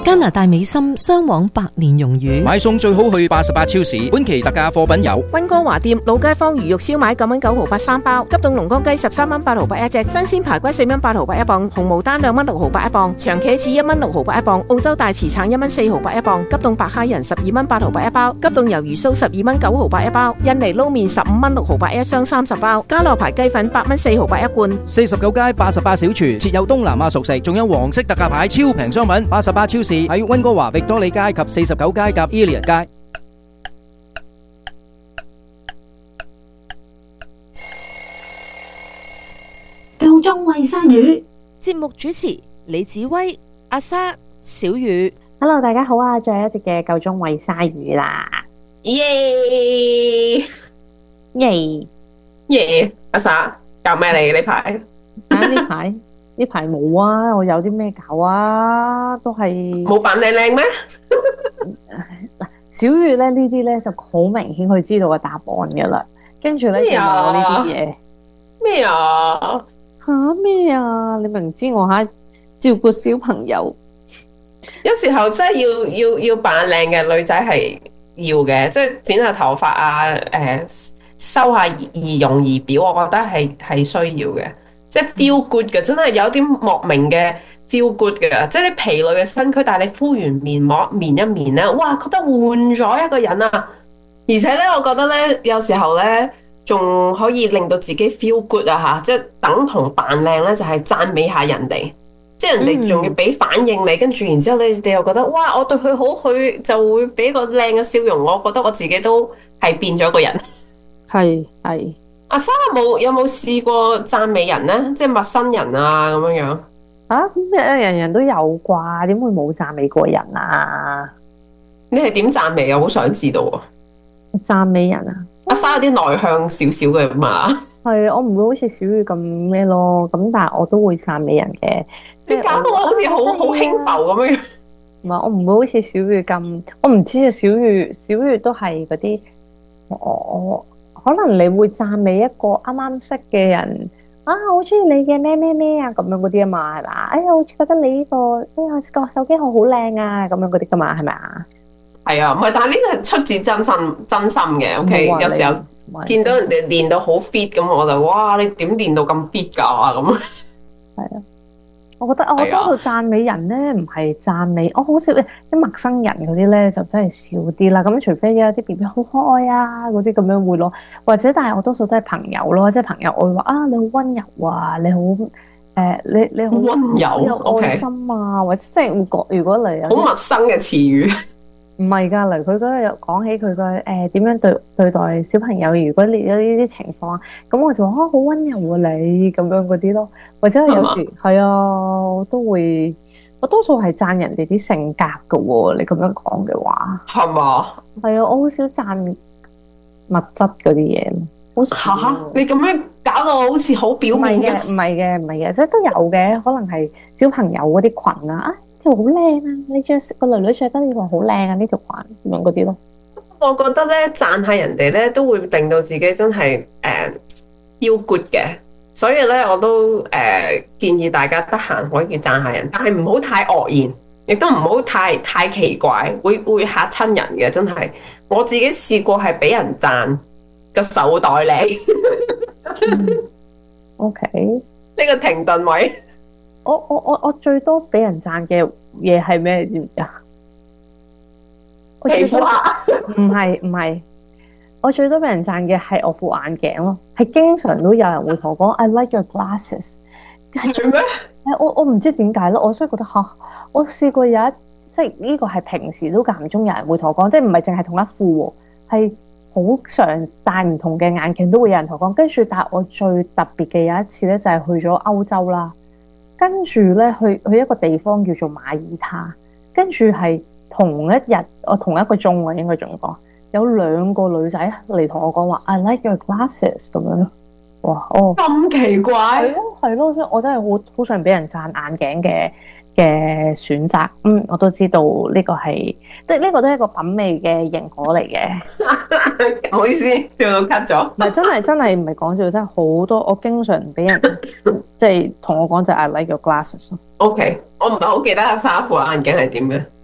加拿大美心雙往百年榮譽。 買餸最好去88超市，本期特價貨品有溫哥華店老街坊魚肉燒賣9蚊9毫8三包，急凍龍江雞13蚊8毫8一隻，新鮮排骨4蚊8毫8一磅，紅毛丹2蚊6毫8一磅，長茄子1蚊6毫8一磅，澳洲大慈橙1蚊4毫8一磅，急凍白蝦仁12蚊8毫8一包，急凍魷魚鬚12蚊9毫8一包，印尼撈麵15蚊6毫8一箱30包，加樂牌雞粉8蚊4毫8一罐。 49街88小廚設有東南亞熟食，仲有黃色特價牌超平商品。88超市喺溫哥華域多利街及49街夾伊利人街。 夠鐘餵鯊魚。 節目主持李子威、阿莎、小雨。 Hello， 大家好啊！最後一集嘅夠鐘餵鯊魚啦， 耶耶耶！阿莎搞咩嚟呢排？ 呢排冇啊！我有啲咩搞啊？都係冇扮靚靚咩？ 小月咧呢啲咧就好明顯佢知道個答案噶啦，跟住咧就問我呢啲嘢。 咩啊？ 咩啊？你明知我照顧小朋友， 有時候真係要扮靚嘅女仔係要嘅，即係剪下頭髮啊，修下儀容儀表，我覺得係需要嘅。即係 feel good 嘅，真係有啲莫名嘅 feel good 嘅，即係你疲累嘅身軀，但係你敷完面膜面一面咧，哇，覺得換咗一個人啊！而且咧，我覺得咧，有時候咧，仲可以令到自己 feel good 啊嚇，即係等同扮靚咧，就係讚美下人哋，即係人哋仲要俾反應你，跟住然之後你哋又覺得哇，我對佢好，佢就會俾個靚嘅笑容，我覺得我自己都係變咗個人。 係。 阿莎有冇試過讚美人呢？即係陌生人啊咁樣樣。 咩人人都有啩？點會冇讚美過人啊？ 你係點讚美啊？好想知道啊！ 讚美人啊？ 阿莎有啲內向少少嘅嘛。 係，我唔會好似小雨咁咩咯。咁但係我都會讚美人嘅。 即係搞到我好似好輕浮咁樣。 唔係，我唔會好似小雨咁。我唔知啊，小雨都係嗰啲我。可能你會讚美一個啱啱識嘅人啊，我中意你嘅咩咩咩啊，咁樣嗰啲啊嘛，係嘛？哎呀，我覺得你呢個個手機號好靚啊，咁樣嗰啲噶嘛，係咪啊？ 係啊，唔係，但係呢個係出自真心嘅。OK，有時候見到人哋練到好 fit 咁，我就哇，你點練到咁 fit 噶咁？ 係啊。我覺得我多數讚美人咧，唔係讚美，我好少啲陌生人嗰啲咧，就真係少啲啦。咁除非有啲 BB 好可愛啊，嗰啲咁樣會咯，或者但係我多數都係朋友咯，即係朋友我會話啊，你好溫柔啊，你好你好溫柔， 有愛心啊，或者即係會講，如果你有好陌生嘅詞語。 唔係㗎，例如佢嗰日又講起佢個點樣對待小朋友，如果你有呢啲情況，咁我就話好溫柔啊你咁樣嗰啲咯，或者有時係啊，我多數係讚人哋啲性格㗎喎，你咁樣講嘅話係嘛？ 係啊，我好少讚物質嗰啲嘢，好少。 你咁樣搞到我好似好表面嘅。 唔係嘅，即係都有嘅，可能係小朋友嗰啲裙啊。條好靚啊！你個女女着得呢個好靚啊！呢條裙咁樣嗰啲咯。 我覺得咧，讚下人哋咧，都會令到自己真係feel good 嘅。所以咧，我都建議大家得閒可以讚下人，但係唔好太愕然，亦都唔好太奇怪，會嚇親人嘅。真係，我自己試過係俾人讚個手袋靚。 OK， 呢個停頓位。 我最多俾人讚嘅嘢係咩？你知唔知啊？ 皮膚啊？ 唔係，我最多俾人讚嘅係我副眼鏡咯，係經常都有人會同我講 I like your glasses。 係咩？ 我唔知點解咯，我所以覺得我試過有即係呢個係平時都間唔中有人會同我講，即係唔係淨係同一副喎，係好常戴唔同嘅眼鏡都會有人同我講。跟住，但係我最特別嘅有一次咧，就係去咗歐洲啦。跟住咧，去一個地方叫做馬耳他，跟住係同一日，我同一個鐘喎，應該仲講有兩個女仔嚟同我講話 I like your glasses 咁樣咯。哇， 咁奇怪， 係咯，所以我真係好想俾人讚眼鏡嘅選擇。我都知道呢個係，即係呢個都係一個品味嘅認可嚟嘅。 唔好意思，笑到咳咗。 唔係真係唔係講笑，真係好多我經常俾人即係同我講就係 I like your glasses。 OK， 我唔係好記得阿莎副眼鏡係點嘅。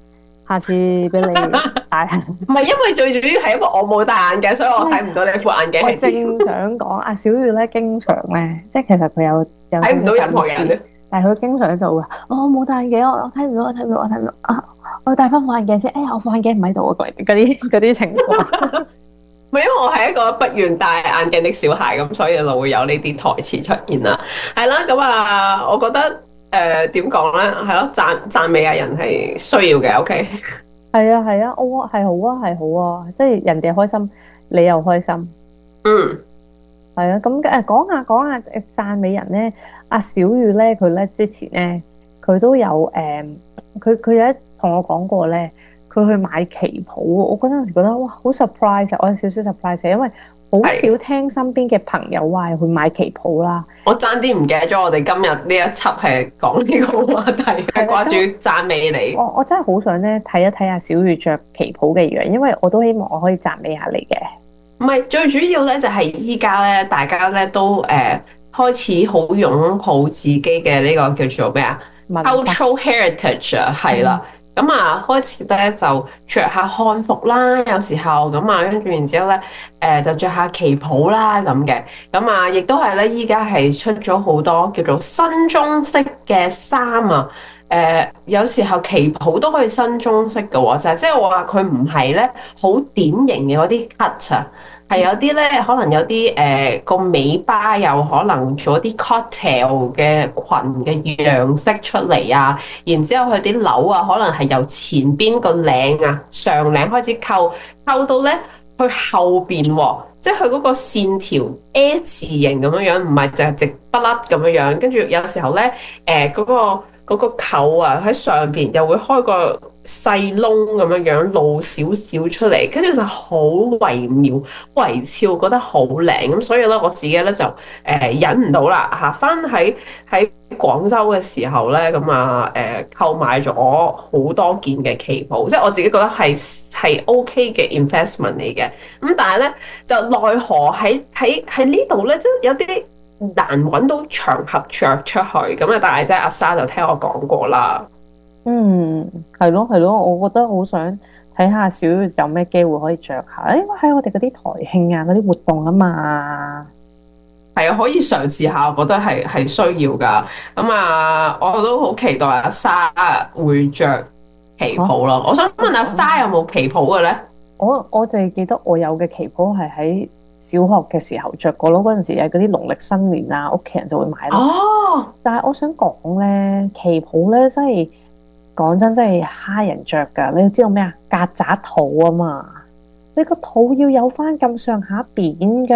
下次俾你戴下。 唔係因為最主要係因為我冇戴眼鏡，所以我睇唔到你副眼鏡我係點， 正想講阿小月咧，經常咧，即係其實佢有睇唔到任何人。 但係佢經常咧就會話：我冇戴眼鏡，我睇唔到，我睇唔到，我睇唔到啊！我要戴翻副眼鏡先。哎呀，我副眼鏡唔喺度啊！嗰啲情況。 唔係因為我係一個不願戴眼鏡的小孩，咁所以就會有呢啲台詞出現啦。係啦，咁啊，我覺得點講咧，係咯，讚美藝人係需要嘅。OK， 係啊係啊，我係好啊係好啊，即係人哋開心，你又開心。 嗯， 係啊，咁講下讚美人咧，阿小雨咧，佢咧之前咧，佢都有佢有一同我講過咧，佢去買旗袍，我嗰陣時覺得哇，好 surprise 啊！我有少少 surprise，因為好少聽身邊嘅朋友話去買旗袍啦。 我爭啲唔記得咗，我哋今日呢一輯係講呢個話題，係掛住讚美你。 我真係好想咧睇一睇阿小雨着旗袍嘅樣，因為我都希望我可以讚美下你嘅。 唔係最主要咧，就係依家咧，大家咧都開始好擁抱自己嘅呢個叫做咩啊 cultural heritage 啊，係啦。咁啊，開始咧就着下漢服啦，有時候咁啊，跟住然之後咧，就着下旗袍啦咁嘅。咁啊，亦都係咧，依家係出咗好多叫做新中式嘅衫啊。有時候旗袍都可以新中式嘅喎，就係即係話佢唔係咧好典型嘅嗰啲 cut 啊。係有啲咧，可能有啲個尾巴又可能做啲 cocktail 嘅裙嘅樣式出嚟啊，然之後佢啲紐啊，可能係由前邊個領啊上領開始扣到咧去後邊喎，即係佢嗰個線條 A 字形咁樣樣，唔係就係直不甩咁樣樣，跟住有時候咧嗰個扣啊喺上邊又會開個細窿咁樣樣露少少出嚟，跟住就好惟妙惟肖，覺得好靚咁，所以咧我自己咧就忍唔到啦嚇，翻喺廣州嘅時候咧咁啊購買咗好多件嘅旗袍，即係我自己覺得係 OK 嘅 investment 嚟嘅，咁但係咧就奈何喺呢度咧，即係有啲難揾到場合着出去，咁啊！但係即係阿莎就聽我講過啦。 嗯，係咯，我覺得好想睇下小月有咩機會可以着下，因為喺我哋嗰啲台慶啊、嗰啲活動啊嘛。 係啊，可以嘗試下，我覺得係需要噶。咁啊，我都好期待阿莎會着旗袍咯。我想問阿莎有冇旗袍嘅咧？ 我淨係記得我有嘅旗袍係喺小學嘅時候着過咯，嗰陣時係嗰啲農曆新年啊，屋企人就會買咯。 哦， 但係我想講咧，旗袍咧真係講真係蝦人着噶。你要知道咩啊？曱甴肚啊嘛，你個肚要有翻咁上下扁噶。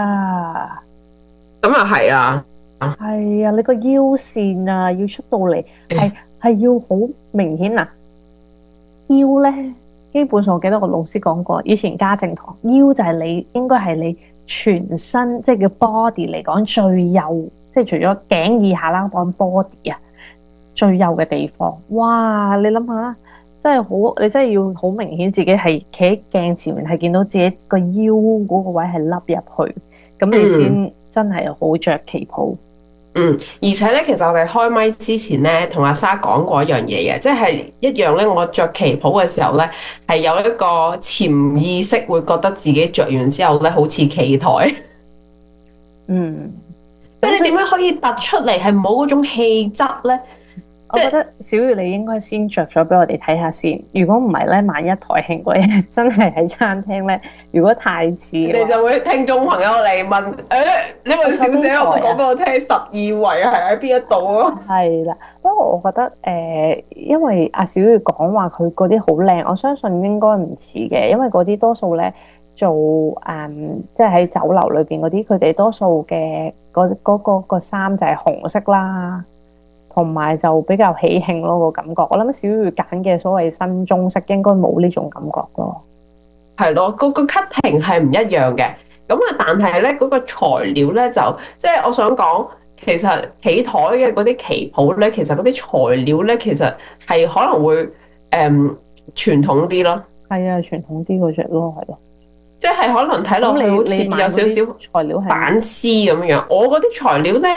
咁啊係啊， 係啊，你個腰線啊要出到嚟，係要好明顯啊。腰咧。基本上我記得我老師講過，以前家政堂腰就係你應該係你全身即係叫 body 嚟講最幼，即係除咗頸以下啦，講 body 啊最幼嘅地方。哇！你諗下，真係好，你真係要好明顯自己係企喺鏡前面係見到自己個腰嗰個位係凹入去，咁你先真係好着旗袍。 而且咧，其實我哋開麥之前咧，同阿莎講過一樣嘢嘅，即係一樣咧。我着旗袍嘅時候咧，係有一個潛意識會覺得自己着完之後咧，好似企台。即係你點樣可以突出嚟，係冇嗰種氣質咧？ 我覺得小月你應該先着咗俾我哋睇下先。如果唔係咧，萬一台慶嗰日真係喺餐廳咧，如果太似，你就會聽眾朋友嚟問：呢位小姐，有冇講俾我聽12圍係喺邊一度啊？ 係啦，不過我覺得因為阿小月講話佢嗰啲好靚，我相信應該唔似嘅，因為嗰啲多數咧做即係喺酒樓裏邊嗰啲，佢哋多數嘅嗰個衫就係紅色啦。同埋就比較喜慶咯個感覺，我諗小月揀嘅所謂新中式應該冇呢種感覺咯。 係咯，個 cutting 係唔一樣嘅。咁啊，但係咧嗰個材料咧就即係我想講，其實企台嘅嗰啲旗袍咧，其實嗰啲材料咧，其實係可能會傳統啲咯。 係啊，傳統啲嗰隻咯，係咯。 即係可能睇落去好似有少少材料係反絲咁樣。我嗰啲材料咧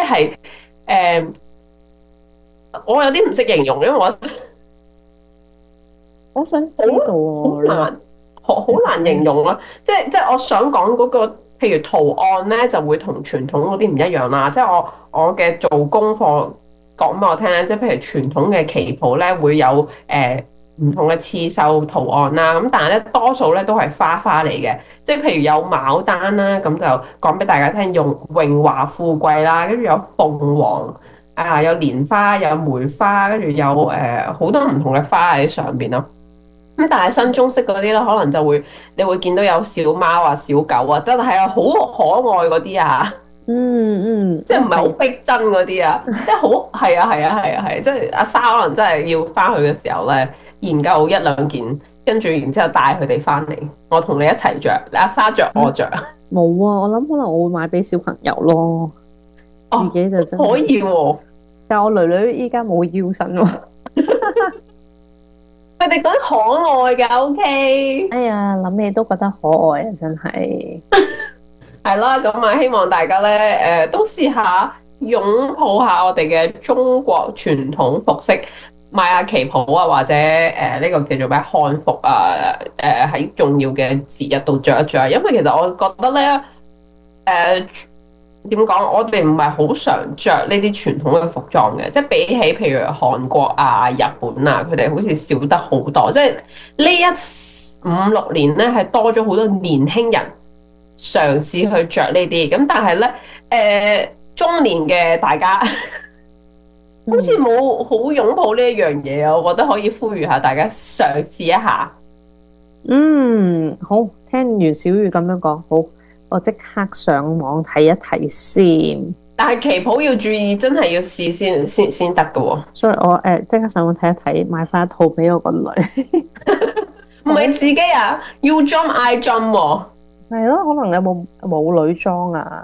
係我有啲唔識形容，因為我想知道好喎， 難好難形容啦。即係我想講嗰個，譬如圖案咧，就會同傳統嗰啲唔一樣啦。即係我嘅做功課講俾我聽咧，即係譬如傳統嘅旗袍咧會有唔同嘅刺繡圖案啦，咁但係咧多數咧都係花嚟嘅，即係譬如有牡丹啦，咁就講俾大家聽，用榮華富貴啦，跟住有鳳凰啊，有蓮花，有梅花，跟住有好多唔同嘅花喺上邊咯。咁但係新中式嗰啲咧，可能就會你會見到有小貓啊、小狗啊，真係好可愛嗰啲啊！即係唔係好逼真嗰啲啊，即係好係啊，即係阿莎可能真係要翻去嘅時候咧，研究一兩件，跟住然之後帶佢哋翻嚟，我同你一齊着，阿莎着我着。 冇啊，我諗可能我會買俾小朋友咯，自己就真係可以喎。 但係我女女依家冇腰身喎。 佢哋講可愛㗎，OK。 哎呀，諗嘢都覺得可愛啊，真係。 係啦，咁啊，希望大家咧，都試下擁抱下我哋嘅中國傳統服飾，買下旗袍啊，或者呢個叫做咩漢服啊，喺重要嘅節日度着一着。因為其實我覺得咧，點講，我哋唔係好常着呢啲傳統嘅服裝嘅，即係比起譬如韓國啊、日本啊，佢哋好似少得好多。即係呢5-6年咧，係多咗好多年輕人嘗試去着呢啲，咁但係咧，中年嘅大家好似冇好擁抱呢一樣嘢啊！我覺得可以呼籲下大家嘗試一下。 好，聽完小雨咁樣講，好，我即刻上網睇一睇先。 但係旗袍要注意，真係要試先得㗎喎。 所以我即刻上網睇一睇，買翻一套俾我個女。 唔係自己啊，要 jump I jump 喎。 係咯，可能有冇女裝啊？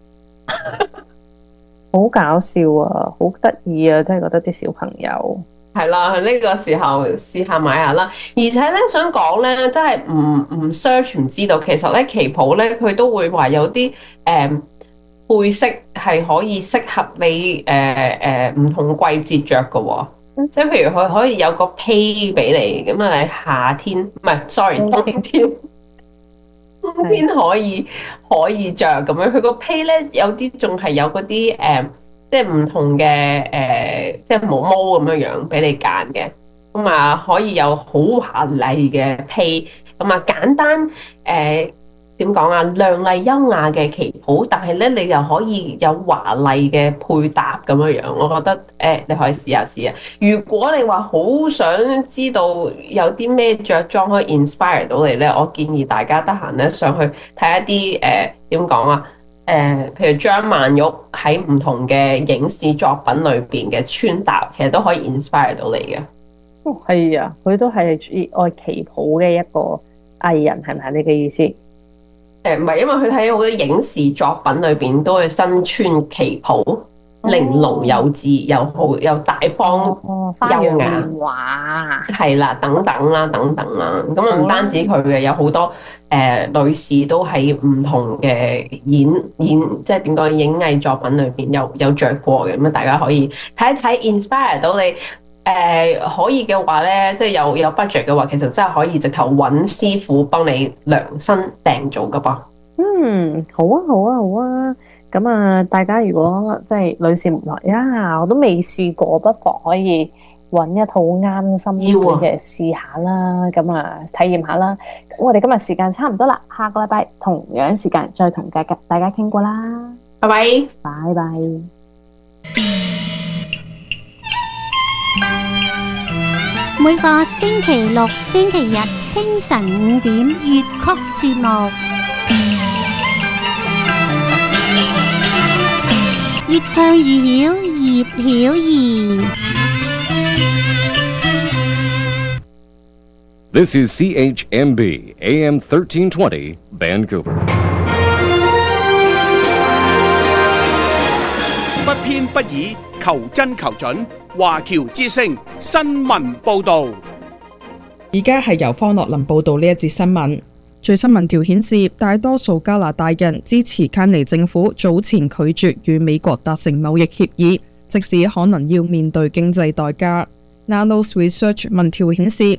好搞笑啊，好得意啊！真係覺得啲小朋友係啦，呢個時候試下買下啦。而且咧，想講咧，真係唔 search 唔知道，其實咧旗袍咧佢都會話有啲配飾係可以適合你唔同季節着㗎喎。即係譬如佢可以有個披俾你，咁啊你夏天唔係 sorry 冬天。冬天可以着咁樣，佢個披咧有啲仲係有嗰啲即係唔同嘅即係毛毛咁樣俾你揀嘅，咁啊可以有好華麗嘅披，咁啊簡單點講啊，亮麗優雅嘅旗袍，但係咧你又可以有華麗嘅配搭咁樣樣，我覺得你可以試下。如果你話好想知道有啲咩着裝可以 inspire 到你咧，我建議大家得閒咧上去睇一啲點講啊譬如張曼玉喺唔同嘅影視作品裏邊嘅穿搭，其實都可以 inspire 到你嘅。 係啊，佢都係愛旗袍嘅一個藝人，係咪你嘅意思？ 唔係，因為佢睇好多影視作品裏邊都係身穿旗袍，玲瓏有致，又大方優雅， 哇， 係啦，等等啦。咁啊，唔單止佢嘅，有好多女士都喺唔同嘅演，即係點講影藝作品裏邊有着過嘅，咁啊，大家可以睇一睇 inspire 到你。可以嘅話咧，即係有 budget 嘅話，其實真係可以直頭揾師傅幫你量身訂做噶噃。 好啊。咁啊，大家如果即係女士們呀，我都未試過，不妨可以揾一套啱心水嘅試下啦。咁啊，體驗下啦。咁我哋今日時間差唔多啦，下個禮拜同樣時間再同大家傾過啦。 拜拜， 拜拜。 每個星期六、星期日清晨5點粵曲節目，越唱越曉，葉曉儀。 This is CHMB AM 1320 Vancouver。 不偏不倚，求真求準。華僑之聲新聞報導， 而家係由方樂林報導呢一節新聞。最新民調顯示，大多數加拿大人支持卡尼政府早前拒絕與美國達成貿易協議，即使可能要面對經濟代價。 Nanos Research 民調顯示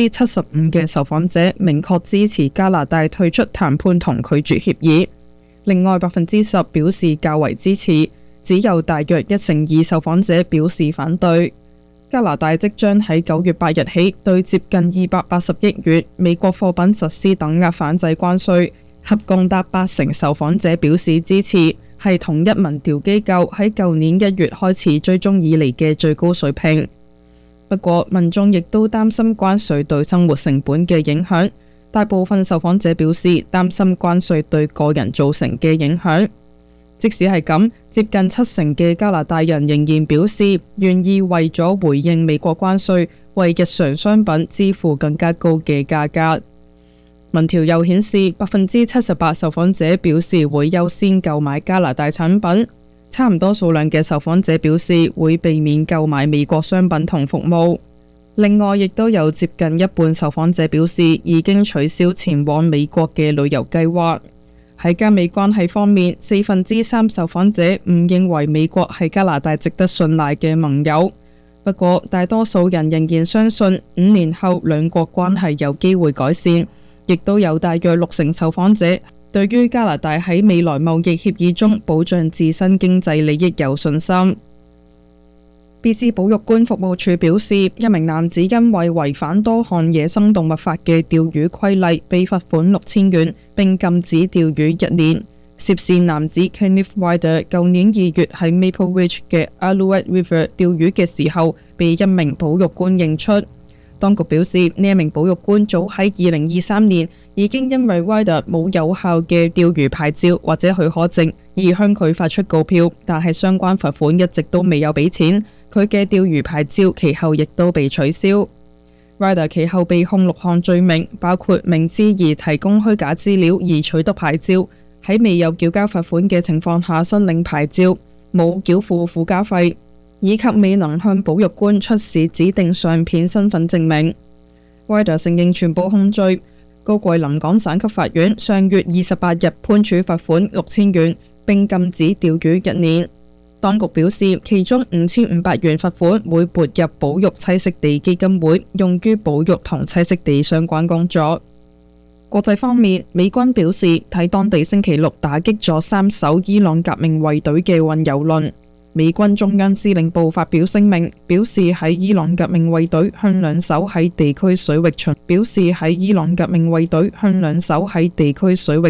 ，75%嘅受訪者明確支持加拿大退出談判同拒絕協議，另外10%表示較為支持，只有大約1成2受訪者表示反對。加拿大即將喺9月8日起對接近280億元美國貨品實施等額反制關稅，合共達80%受訪者表示支持，係同一民調機構喺舊年1月開始追蹤以嚟嘅最高水平。不過，民眾亦都擔心關稅對生活成本嘅影響。大部分受訪者表示擔心關稅對個人造成嘅影響。即使係咁，接近70%嘅加拿大人仍然表示願意為咗回應美國關稅，為日常商品支付更加高嘅價格。民調又顯示，78%受訪者表示會優先購買加拿大產品。差唔多數量嘅受訪者表示會避免購買美國商品同服務。另外，亦都有接近一半受訪者表示已經取消前往美國嘅旅遊計劃。喺加美關係方面，3%受訪者唔認為美國係加拿大值得信賴嘅盟友。不過，大多數人仍然相信5年後兩國關係有機會改善，亦都有大約60%受訪者對於加拿大喺未來貿易協議中保障自身經濟利益有信心。BC 保育官服務處表示，一名男子因為違反多項野生動物法嘅釣魚規例，被罰款6000元，並禁止釣魚1年。涉事男子 Kenneth Ryder 舊年2月喺 Maple Ridge 嘅 Alouette River 釣魚嘅時候，被一名保育官認出。當局表示，呢一名保育官早喺2023年已經因為 Ryder 冇有效嘅釣魚牌照或者許可證而向佢發出告票，但係相關罰款一直都未有俾錢。佢嘅釣魚牌照其後亦都被取消。Ryder 其後被控6項罪名，包括明知而提供虛假資料而取得牌照，喺未有繳交罰款嘅情況下申領牌照，冇繳付附加費，以及未能向保育官出示指定相片身份證明。Ryder 承認全部控罪。高貴臨港省級法院上月28日判處罰款6000元，並禁止釣魚1年。當局表示，其中5500元罰款會撥入保育棲息地基金會，用於保育同棲息地相關工作。國際方面，美軍表示喺當地星期六打擊咗3艘伊朗革命衛隊嘅運油輪。美軍中央司令部發表聲明，表示喺伊朗革命衛隊向2艘喺地區水域